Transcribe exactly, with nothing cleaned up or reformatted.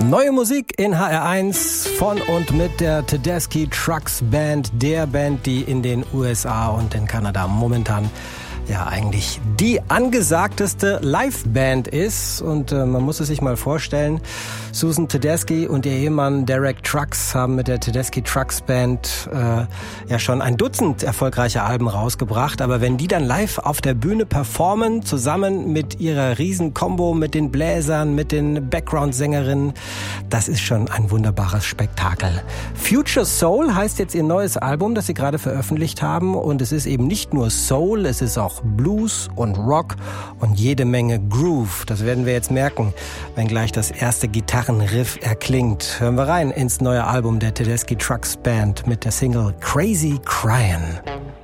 Neue Musik in H R eins von und mit der Tedeschi Trucks Band, der Band, die in den U S A und in Kanada momentan ja eigentlich die angesagteste Liveband ist. Und äh, man muss es sich mal vorstellen, Susan Tedeschi und ihr Ehemann Derek Trucks haben mit der Tedeschi Trucks Band äh, ja schon ein Dutzend erfolgreiche Alben rausgebracht. Aber wenn die dann live auf der Bühne performen, zusammen mit ihrer Riesen-Kombo, mit den Bläsern, mit den Background-Sängerinnen, das ist schon ein wunderbares Spektakel. Future Soul heißt jetzt ihr neues Album, das sie gerade veröffentlicht haben. Und es ist eben nicht nur Soul, es ist auch Blues und Rock und jede Menge Groove. Das werden wir jetzt merken, wenn gleich das erste Gitarrenriff erklingt. Hören wir rein ins neue Album der Tedeschi Trucks Band mit der Single Crazy Cryin'.